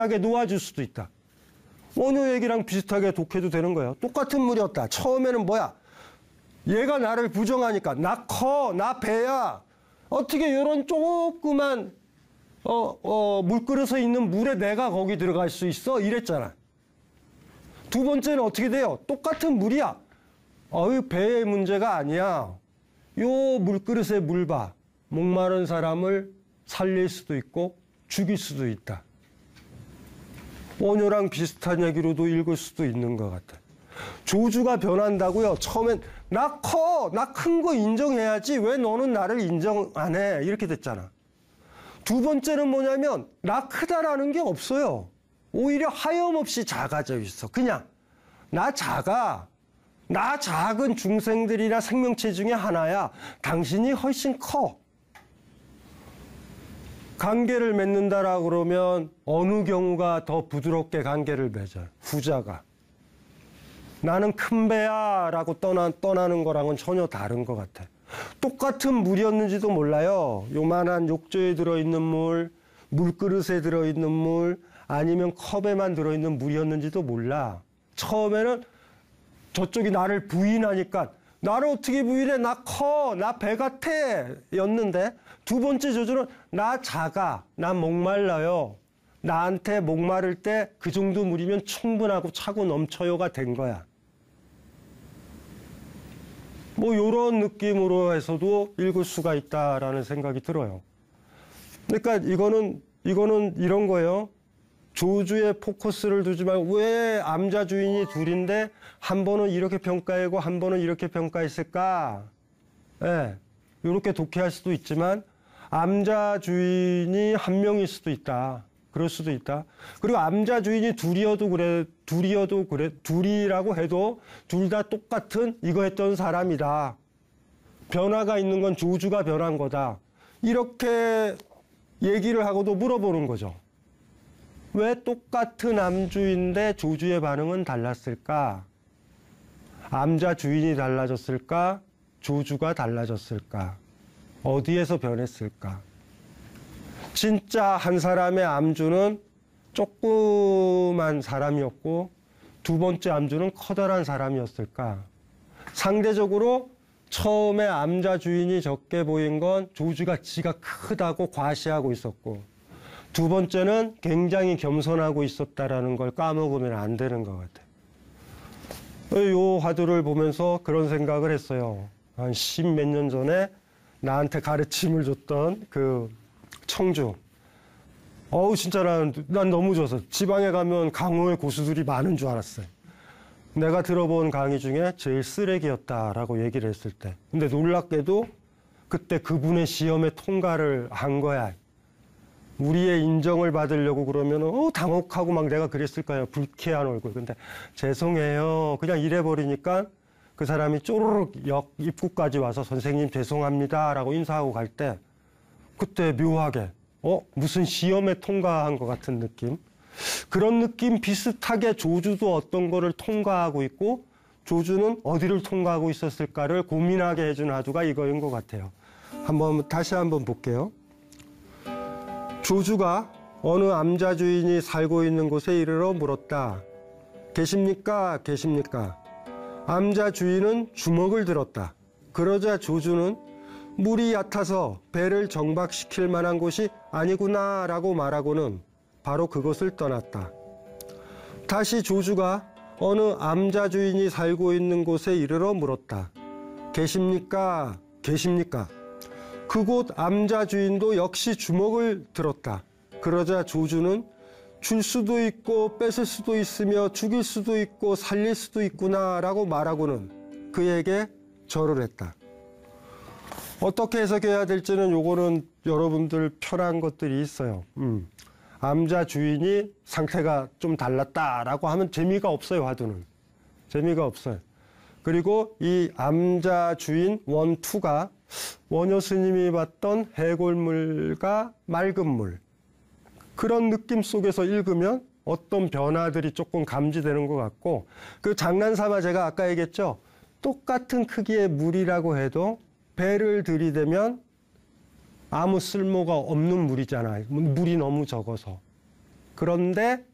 놓아줄 수도 있다. 원효 얘기랑 비슷하게 독해도 되는 거예요. 똑같은 물이었다. 처음에는 뭐야? 얘가 나를 부정하니까 나 커, 나 배야. 어떻게 이런 조그만 물그릇에 있는 물에 내가 거기 들어갈 수 있어? 이랬잖아. 두 번째는 어떻게 돼요? 똑같은 물이야. 배의 문제가 아니야. 요 물그릇에 물 봐. 목마른 사람을 살릴 수도 있고 죽일 수도 있다. 원효랑 비슷한 얘기로도 읽을 수도 있는 것 같아. 조주가 변한다고요? 처음엔 나 커, 나 큰 거 인정해야지. 왜 너는 나를 인정 안 해? 이렇게 됐잖아. 두 번째는 뭐냐면 나 크다라는 게 없어요. 오히려 하염없이 작아져 있어. 그냥 나 작아. 나 작은 중생들이나 생명체 중에 하나야. 당신이 훨씬 커. 관계를 맺는다라고 그러면 어느 경우가 더 부드럽게 관계를 맺어요? 후자가. 나는 큰 배야 라고 떠나는 거랑은 전혀 다른 것 같아. 똑같은 물이었는지도 몰라요. 요만한 욕조에 들어있는 물, 물그릇에 들어있는 물, 아니면 컵에만 들어있는 물이었는지도 몰라. 처음에는 저쪽이 나를 부인하니까 나를 어떻게 부인해? 나 커, 나 배 같아 였는데 두 번째 조주는 나 작아, 나 목말라요. 나한테 목마를 때 그 정도 물이면 충분하고 차고 넘쳐요가 된 거야. 뭐 이런 느낌으로 해서도 읽을 수가 있다라는 생각이 들어요. 그러니까 이거는 이런 거예요. 조주의 포커스를 두지 말고 왜 암자 주인이 둘인데 한 번은 이렇게 평가하고 한 번은 이렇게 평가했을까? 예, 이렇게 독해할 수도 있지만 암자 주인이 한 명일 수도 있다. 그럴 수도 있다. 그리고 암자 주인이 둘이어도 그래, 둘이라고 해도 둘 다 똑같은 이거 했던 사람이다. 변화가 있는 건 조주가 변한 거다. 이렇게 얘기를 하고도 물어보는 거죠. 왜 똑같은 암주인데 조주의 반응은 달랐을까? 암자 주인이 달라졌을까? 조주가 달라졌을까? 어디에서 변했을까? 진짜 한 사람의 암주는 조그만 사람이었고 두 번째 암주는 커다란 사람이었을까? 상대적으로 처음에 암자 주인이 적게 보인 건 조주가 지가 크다고 과시하고 있었고 두 번째는 굉장히 겸손하고 있었다라는 걸 까먹으면 안 되는 것 같아요. 이 화두를 보면서 그런 생각을 했어요. 한 10몇 년 전에 나한테 가르침을 줬던 그 청주. 진짜 난 너무 좋아서 지방에 가면 강호의 고수들이 많은 줄 알았어요. 내가 들어본 강의 중에 제일 쓰레기였다라고 얘기를 했을 때. 근데 놀랍게도 그때 그분의 시험에 통과를 한 거야. 우리의 인정을 받으려고 그러면 당혹하고 막 내가 그랬을까요? 불쾌한 얼굴. 근데 죄송해요. 그냥 이래버리니까 그 사람이 쪼르륵 역 입구까지 와서 선생님 죄송합니다 라고 인사하고 갈 때 그때 묘하게 무슨 시험에 통과한 것 같은 느낌. 그런 느낌 비슷하게 조주도 어떤 거를 통과하고 있고 조주는 어디를 통과하고 있었을까를 고민하게 해준 화두가 이거인 것 같아요. 다시 한번 볼게요. 조주가 어느 암자 주인이 살고 있는 곳에 이르러 물었다. 계십니까? 계십니까? 암자 주인은 주먹을 들었다. 그러자 조주는 물이 얕아서 배를 정박시킬 만한 곳이 아니구나 라고 말하고는 바로 그곳을 떠났다. 다시 조주가 어느 암자 주인이 살고 있는 곳에 이르러 물었다. 계십니까? 계십니까? 그곳 암자 주인도 역시 주먹을 들었다. 그러자 조주는 줄 수도 있고 뺏을 수도 있으며 죽일 수도 있고 살릴 수도 있구나 라고 말하고는 그에게 절을 했다. 어떻게 해석해야 될지는 요거는 여러분들 편한 것들이 있어요. 암자 주인이 상태가 좀 달랐다라고 하면 재미가 없어요, 화두는. 재미가 없어요. 그리고 이 암자 주인 원투가 원효 스님이 봤던 해골물과 맑은 물. 그런 느낌 속에서 읽으면 어떤 변화들이 조금 감지되는 것 같고 그 장난삼아 제가 아까 얘기했죠. 똑같은 크기의 물이라고 해도 배를 들이대면 아무 쓸모가 없는 물이잖아요. 물이 너무 적어서. 그런데